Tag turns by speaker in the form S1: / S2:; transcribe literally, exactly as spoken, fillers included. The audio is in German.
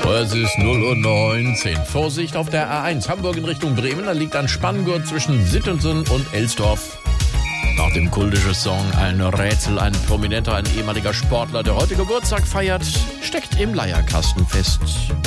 S1: Es ist null Uhr neunzehn. Vorsicht auf der A eins Hamburg in Richtung Bremen. Da liegt ein Spanngurt zwischen Sittensen und Elsdorf. Nach dem kultischen Song ein Rätsel, ein Prominenter, ein ehemaliger Sportler, der heute Geburtstag feiert, steckt im Leierkasten fest.